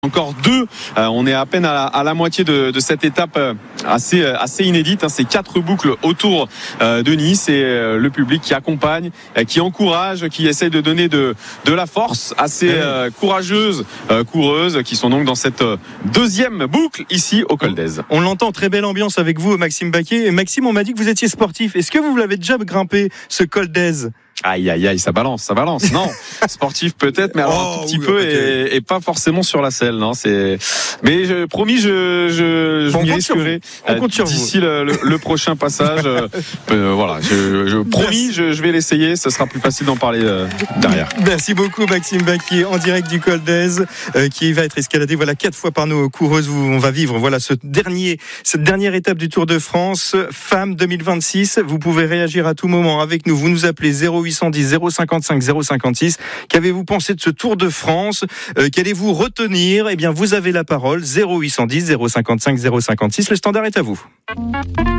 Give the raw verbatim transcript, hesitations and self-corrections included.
Encore deux, euh, on est à peine à la, à la moitié de, de cette étape euh, assez, euh, assez inédite, hein. C'est quatre boucles autour euh, de Nice et euh, le public qui accompagne, euh, qui encourage, qui essaye de donner de, de la force à ces euh, courageuses euh, coureuses qui sont donc dans cette euh, deuxième boucle ici au Col d'Èze. On l'entend, très belle ambiance avec vous, Maxime Baquier. Et Maxime, on m'a dit que vous étiez sportif. Est-ce que vous l'avez déjà grimpé, ce Col d'Èze ? Aïe, aïe, aïe, ça balance, ça balance. Non, sportif peut-être, mais alors Oh, un tout petit oui, peu okay. et, et pas forcément sur la selle. Non, c'est. Mais je, promis, je, je, je bon, m'y risquerai euh, d'ici le, le, le prochain passage. euh, euh, voilà, je, je promis, je, je vais l'essayer. Ce sera plus facile d'en parler euh, derrière. Merci beaucoup, Maxime Baquier, en direct du Col d'Èze, euh, qui va être escaladé voilà quatre fois par nos coureuses. Où on va vivre voilà ce dernier, cette dernière étape du Tour de France, Femmes deux mille vingt-six. Vous pouvez réagir à tout moment avec nous. Vous nous appelez zéro huit cent dix zéro cinquante-cinq zéro cinquante-six. Qu'avez-vous pensé de ce Tour de France ? euh, Qu'allez-vous retenir ? Eh bien, vous avez la parole. zéro huit cent dix zéro cinquante-cinq zéro cinquante-six. Le standard est à vous.